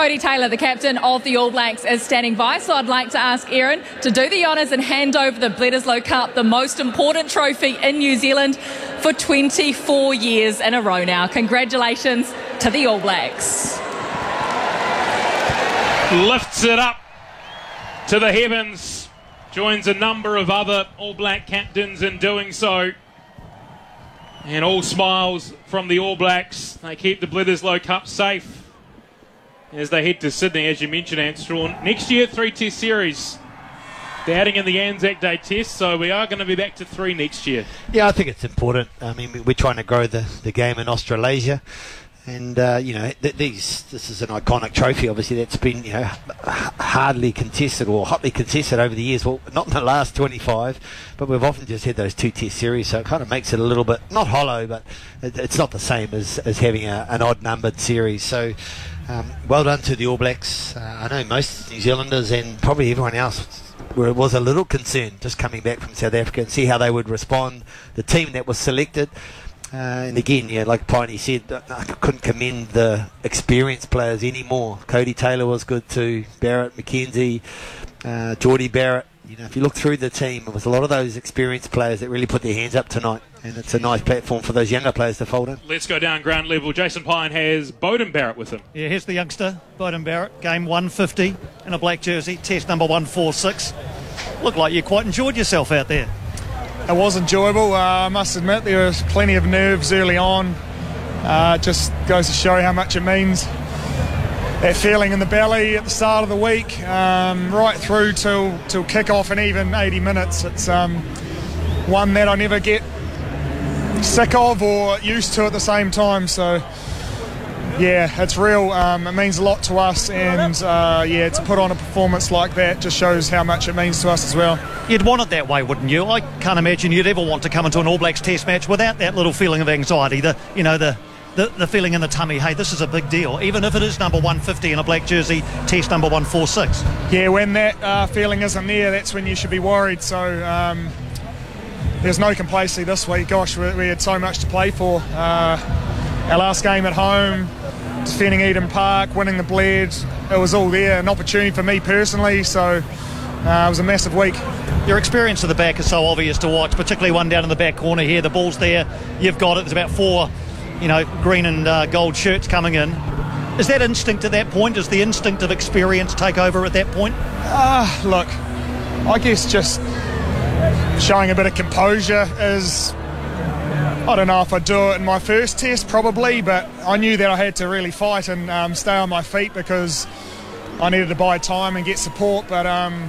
Cody Taylor, the captain of the All Blacks, is standing by, so I'd like to ask Aaron to do the honours and hand over the Bledisloe Cup, the most important trophy in New Zealand for 24 years in a row now. Congratulations to the All Blacks. Lifts it up to the heavens, joins a number of other All Black captains in doing so. And all smiles from the All Blacks. They keep the Bledisloe Cup safe as they head to Sydney, as you mentioned, Anstrawn. Next year, 3 Test series. They're adding in the Anzac Day Test, so we are going to be back to 3 next year. Yeah, I think it's important. I mean, we're trying to grow the game in Australasia. And, this is an iconic trophy, obviously, that's been, hardly contested or hotly contested over the years. Well, not in the last 25, but we've often just had those 2 Test series, so it kind of makes it a little bit, not hollow, but it's not the same as having an odd-numbered series. So, well done to the All Blacks. I know most New Zealanders and probably everyone else was a little concerned just coming back from South Africa and see how they would respond. The team that was selected. And again, like Piney said, I couldn't commend the experienced players anymore. Cody Taylor was good too, Barrett, McKenzie, Geordie Barrett. If you look through the team, it was a lot of those experienced players that really put their hands up tonight. And it's a nice platform for those younger players to fold in. Let's go down ground level. Jason Pine has Beauden Barrett with him. Yeah, here's the youngster, Beauden Barrett. Game 150 in a black jersey, test number 146. Looked like you quite enjoyed yourself out there. It was enjoyable. I must admit there was plenty of nerves early on. Just goes to show how much it means. That feeling in the belly at the start of the week, right through till kick-off and even 80 minutes. It's one that I never get sick of or used to at the same time. So, yeah, it's real. It means a lot to us, and to put on a performance like that just shows how much it means to us as well. You'd want it that way, wouldn't you? I can't imagine you'd ever want to come into an All Blacks Test match without that little feeling of anxiety, the feeling in the tummy, hey, this is a big deal, even if it is number 150 in a black jersey, test number 146. Yeah, when that feeling isn't there, that's when you should be worried. So there's no complacency this week. Gosh, we had so much to play for. Our last game at home, defending Eden Park, winning the Bled, it was all there, an opportunity for me personally, so it was a massive week. Your experience at the back is so obvious to watch, particularly one down in the back corner here. The ball's there, you've got it, there's about 4 green and gold shirts coming in. Is that instinct at that point? Does the instinct of experience take over at that point? Look, I guess just showing a bit of composure is... I don't know if I'd do it in my first test, probably, but I knew that I had to really fight and stay on my feet because I needed to buy time and get support. But,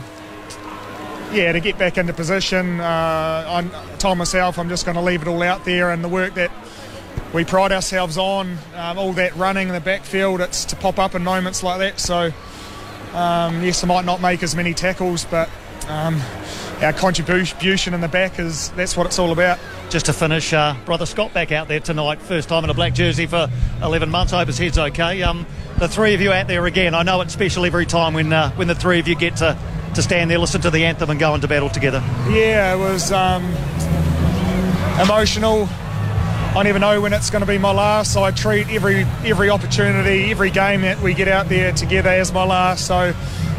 to get back into position, I told myself I'm just going to leave it all out there, and the work that we pride ourselves on, all that running in the backfield, it's to pop up in moments like that. So, yes, I might not make as many tackles, but... our contribution in the back that's what it's all about. Just to finish, brother Scott back out there tonight, first time in a black jersey for 11 months. I hope his head's okay. The 3 of you out there again, I know it's special every time when the 3 of you get to stand there, listen to the anthem and go into battle together. Yeah, it was emotional. I never know when it's going to be my last, so I treat every opportunity, every game that we get out there together as my last. So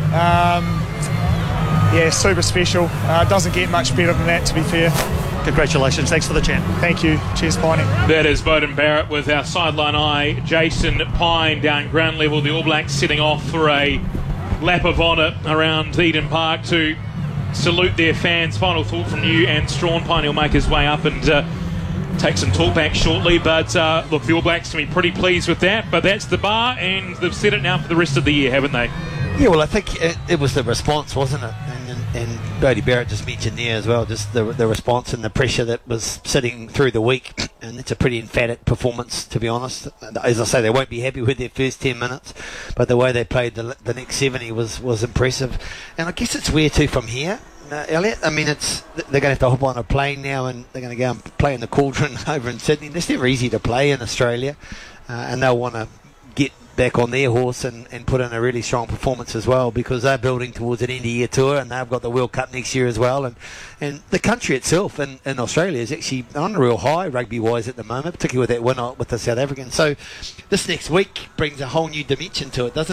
super special. It doesn't get much better than that, to be fair. Congratulations. Thanks for the chat. Thank you. Cheers, Piney. That is Beauden Barrett with our sideline eye, Jason Pine, down ground level. The All Blacks setting off for a lap of honour around Eden Park to salute their fans. Final thought from you, and Strawn. Piney will make his way up and take some talk back shortly. But look, the All Blacks can be pretty pleased with that. But that's the bar, and they've set it now for the rest of the year, haven't they? Yeah, well, I think it was the response, wasn't it? And Cody Barrett just mentioned there as well, just the response and the pressure that was sitting through the week. And it's a pretty emphatic performance, to be honest. As I say, they won't be happy with their first 10 minutes, but the way they played the next 70 was impressive. And I guess it's where to from here, Elliot. I mean, they're going to have to hop on a plane now, and they're going to go and play in the Cauldron over in Sydney. It's never easy to play in Australia, and they'll want to get back on their horse and put in a really strong performance as well, because they're building towards an end-of-year tour, and they've got the World Cup next year as well. And the country itself in Australia is actually on a real high rugby-wise at the moment, particularly with that win with the South Africans. So this next week brings a whole new dimension to it, doesn't it?